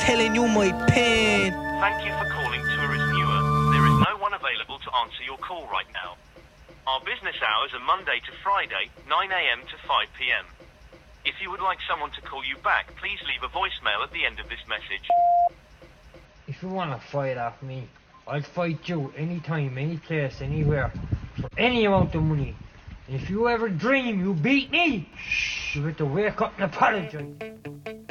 telling you my pain. Thank you for calling Tourist Newer. There is no one available to answer your call right now. Our business hours are Monday to Friday, 9 a.m. to 5 p.m. If you would like someone to call you back, please leave a voicemail at the end of this message. If you want to fight off me, I'll fight you anytime, any place, anywhere, for any amount of money. And if you ever dream you beat me, you better wake up and apologize.